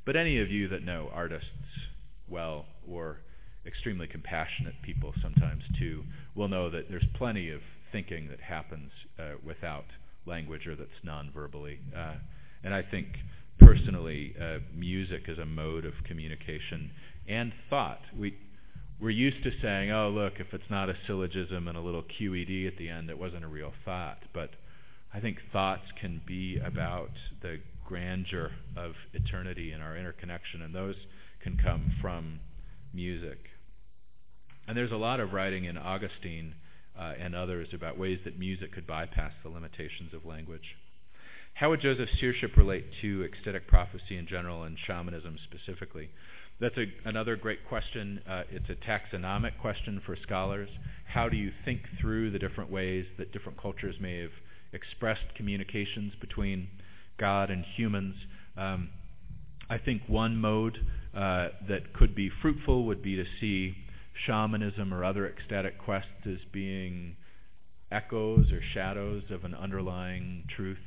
But any of you that know artists well, or extremely compassionate people sometimes too, will know that there's plenty of thinking that happens without language or that's non-verbally. And I think personally, music is a mode of communication and thought. We're used to saying, oh, look, if it's not a syllogism and a little QED at the end, it wasn't a real thought. But I think thoughts can be about the grandeur of eternity and our interconnection, and those can come from music. And there's a lot of writing in Augustine and others about ways that music could bypass the limitations of language. How would Joseph Searship relate to ecstatic prophecy in general and shamanism specifically? That's another great question. It's a taxonomic question for scholars. How do you think through the different ways that different cultures may have expressed communications between God and humans? I think one mode that could be fruitful would be to see shamanism or other ecstatic quests as being echoes or shadows of an underlying truth.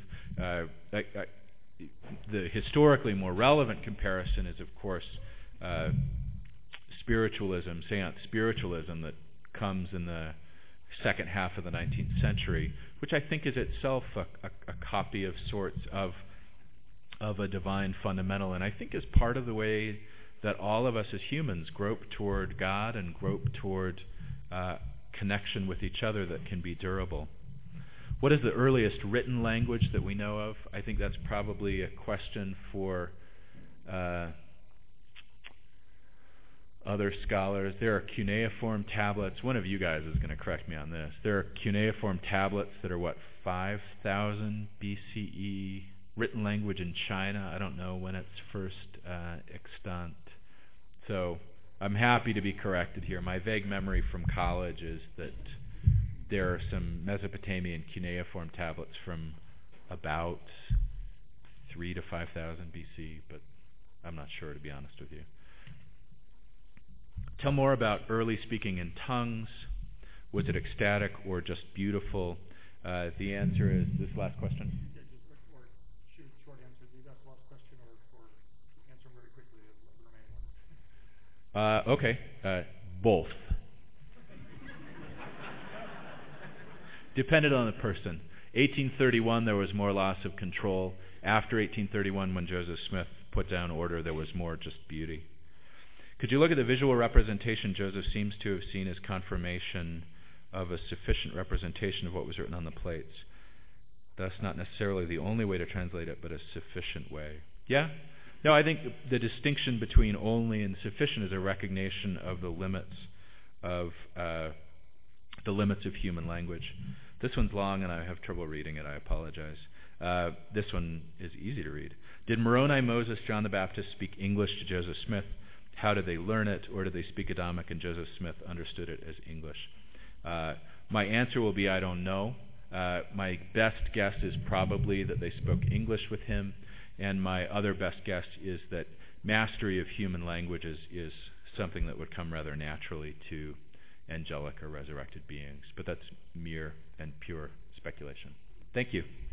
The historically more relevant comparison is, of course, spiritualism, seance spiritualism, that comes in the second half of the 19th century, which I think is itself a copy of sorts of a divine fundamental, and I think is part of the way that all of us as humans grope toward God and grope toward connection with each other that can be durable. What is the earliest written language that we know of? I think that's probably a question for other scholars. There are cuneiform tablets. One of you guys is going to correct me on this. There are cuneiform tablets that are, 5,000 BCE, written language in China. I don't know when it's first extant. So I'm happy to be corrected here. My vague memory from college is that there are some Mesopotamian cuneiform tablets from about 3,000 to 5,000 BC, but I'm not sure, to be honest with you. Tell more about early speaking in tongues. Was it ecstatic or just beautiful? The answer is this last question. Or shoot, short answer. Do you got the last question, or answer them very quickly, the remaining one? Okay. Both. Depended on the person. 1831, there was more loss of control. After 1831, when Joseph Smith put down order, there was more just beauty. Could you look at the visual representation Joseph seems to have seen as confirmation of a sufficient representation of what was written on the plates? That's not necessarily the only way to translate it, but a sufficient way. Yeah? No, I think the distinction between only and sufficient is a recognition of the limits of human language. This one's long, and I have trouble reading it. I apologize. This one is easy to read. Did Moroni, Moses, John the Baptist speak English to Joseph Smith? How did they learn it, or did they speak Adamic and Joseph Smith understood it as English? My answer will be I don't know. My best guess is probably that they spoke English with him, and my other best guess is that mastery of human languages is something that would come rather naturally to angelic or resurrected beings. But that's mere and pure speculation. Thank you.